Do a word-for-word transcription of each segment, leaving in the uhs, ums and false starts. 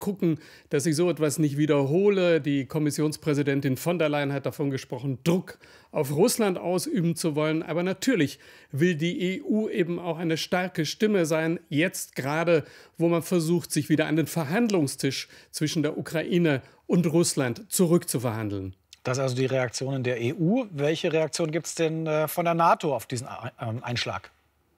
gucken, dass sich so etwas nicht wiederhole. Die Kommissionspräsidentin von der Leyen hat davon gesprochen, Druck auf Russland ausüben zu wollen. Aber natürlich will die E U eben auch eine starke Stimme sein, jetzt gerade, wo man versucht, sich wieder an den Verhandlungstisch zwischen der Ukraine und Russland zurückzuverhandeln. Das ist also die Reaktionen der E U. Welche Reaktion gibt es denn äh, von der NATO auf diesen Einschlag?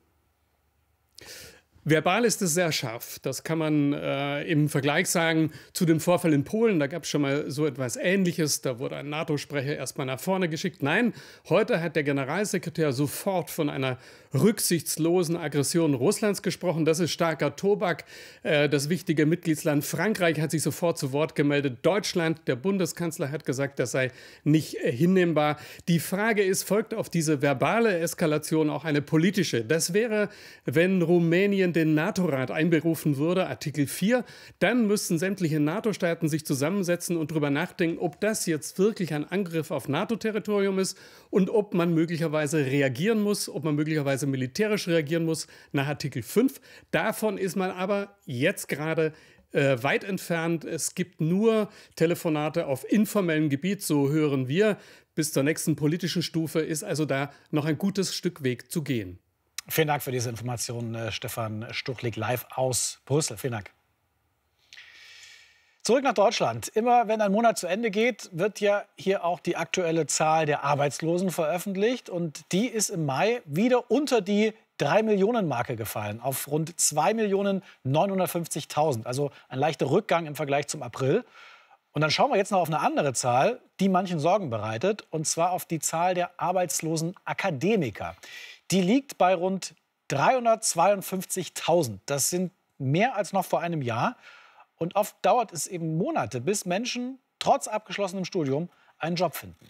Verbal ist es sehr scharf. Das kann man äh, im Vergleich sagen zu dem Vorfall in Polen. Da gab es schon mal so etwas Ähnliches. Da wurde ein NATO-Sprecher erst mal nach vorne geschickt. Nein, heute hat der Generalsekretär sofort von einer rücksichtslosen Aggression Russlands gesprochen. Das ist starker Tobak. Äh, das wichtige Mitgliedsland Frankreich hat sich sofort zu Wort gemeldet. Deutschland, der Bundeskanzler, hat gesagt, das sei nicht äh, hinnehmbar. Die Frage ist, folgt auf diese verbale Eskalation auch eine politische? Das wäre, wenn Rumänien den NATO-Rat einberufen würde, Artikel vier, dann müssten sämtliche NATO-Staaten sich zusammensetzen und darüber nachdenken, ob das jetzt wirklich ein Angriff auf NATO-Territorium ist und ob man möglicherweise reagieren muss, ob man möglicherweise militärisch reagieren muss nach Artikel fünf. Davon ist man aber jetzt gerade äh, weit entfernt. Es gibt nur Telefonate auf informellem Gebiet, so hören wir. Bis zur nächsten politischen Stufe ist also da noch ein gutes Stück Weg zu gehen. Vielen Dank für diese Informationen, äh, Stefan Stuchlik, live aus Brüssel. Vielen Dank. Zurück nach Deutschland. Immer wenn ein Monat zu Ende geht, wird ja hier auch die aktuelle Zahl der Arbeitslosen veröffentlicht. Und die ist im Mai wieder unter die drei Millionen Marke gefallen, auf rund zwei Millionen neunhundertfünfzigtausend. Also ein leichter Rückgang im Vergleich zum April. Und dann schauen wir jetzt noch auf eine andere Zahl, die manchen Sorgen bereitet. Und zwar auf die Zahl der arbeitslosen Akademiker. Die liegt bei rund dreihundertzweiundfünfzigtausend. Das sind mehr als noch vor einem Jahr. Und oft dauert es eben Monate, bis Menschen trotz abgeschlossenem Studium einen Job finden.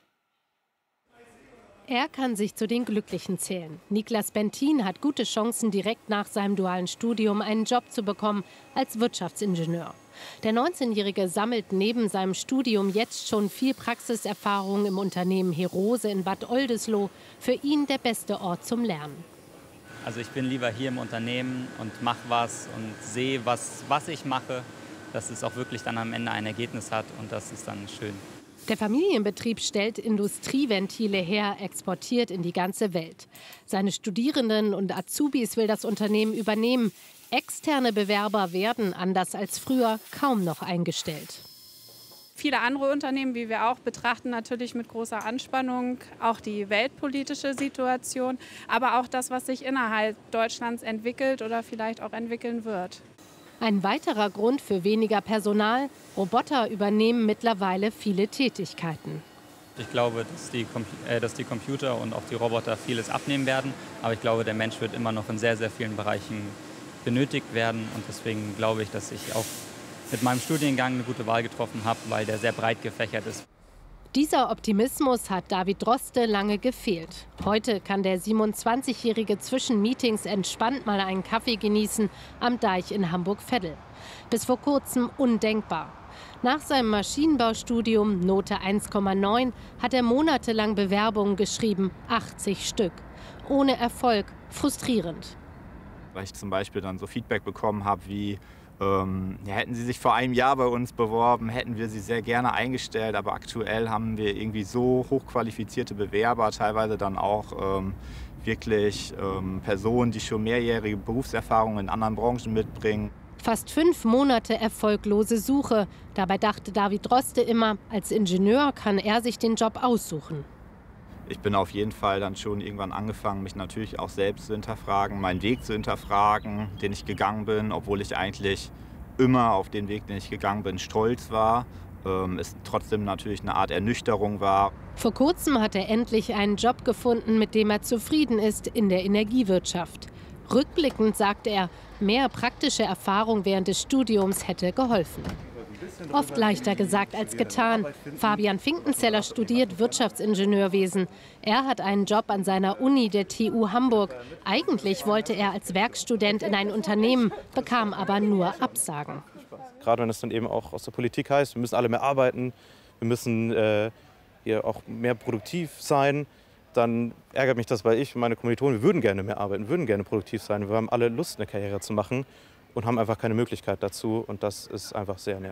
Er kann sich zu den Glücklichen zählen. Niklas Bentin hat gute Chancen, direkt nach seinem dualen Studium einen Job zu bekommen als Wirtschaftsingenieur. Der neunzehnjährige sammelt neben seinem Studium jetzt schon viel Praxiserfahrung im Unternehmen Herose in Bad Oldesloe. Für ihn der beste Ort zum Lernen. Also ich bin lieber hier im Unternehmen und mache was und sehe, was, was ich mache, dass es auch wirklich dann am Ende ein Ergebnis hat und das ist dann schön. Der Familienbetrieb stellt Industrieventile her, exportiert in die ganze Welt. Seine Studierenden und Azubis will das Unternehmen übernehmen. Externe Bewerber werden, anders als früher, kaum noch eingestellt. Viele andere Unternehmen, wie wir auch, betrachten natürlich mit großer Anspannung auch die weltpolitische Situation, aber auch das, was sich innerhalb Deutschlands entwickelt oder vielleicht auch entwickeln wird. Ein weiterer Grund für weniger Personal: Roboter übernehmen mittlerweile viele Tätigkeiten. Ich glaube, dass die, äh, dass die Computer und auch die Roboter vieles abnehmen werden. Aber ich glaube, der Mensch wird immer noch in sehr, sehr vielen Bereichen benötigt werden. Und deswegen glaube ich, dass ich auch mit meinem Studiengang eine gute Wahl getroffen habe, weil der sehr breit gefächert ist. Dieser Optimismus hat David Droste lange gefehlt. Heute kann der siebenundzwanzigjährige zwischen Meetings entspannt mal einen Kaffee genießen am Deich in Hamburg-Veddel. Bis vor kurzem undenkbar. Nach seinem Maschinenbaustudium, Note eins Komma neun, hat er monatelang Bewerbungen geschrieben, achtzig Stück. Ohne Erfolg, frustrierend. Weil ich zum Beispiel dann so Feedback bekommen habe wie, ähm, ja, hätten Sie sich vor einem Jahr bei uns beworben, hätten wir Sie sehr gerne eingestellt, aber aktuell haben wir irgendwie so hochqualifizierte Bewerber, teilweise dann auch ähm, wirklich ähm, Personen, die schon mehrjährige Berufserfahrung in anderen Branchen mitbringen. Fast fünf Monate erfolglose Suche. Dabei dachte David Droste immer, als Ingenieur kann er sich den Job aussuchen. Ich bin auf jeden Fall dann schon irgendwann angefangen, mich natürlich auch selbst zu hinterfragen, meinen Weg zu hinterfragen, den ich gegangen bin, obwohl ich eigentlich immer auf den Weg, den ich gegangen bin, stolz war. Ähm, es trotzdem natürlich eine Art Ernüchterung war. Vor kurzem hat er endlich einen Job gefunden, mit dem er zufrieden ist, in der Energiewirtschaft. Rückblickend sagt er, mehr praktische Erfahrung während des Studiums hätte geholfen. Oft leichter gesagt als getan. Fabian Finkenzeller studiert Wirtschaftsingenieurwesen. Er hat einen Job an seiner Uni der T U Hamburg. Eigentlich wollte er als Werkstudent in ein Unternehmen, bekam aber nur Absagen. Gerade wenn es dann eben auch aus der Politik heißt, wir müssen alle mehr arbeiten, wir müssen äh, hier auch mehr produktiv sein, dann ärgert mich das, weil ich und meine Kommilitonen, wir würden gerne mehr arbeiten, würden gerne produktiv sein. Wir haben alle Lust, eine Karriere zu machen. und haben einfach keine Möglichkeit dazu. Und das ist einfach sehr nervig.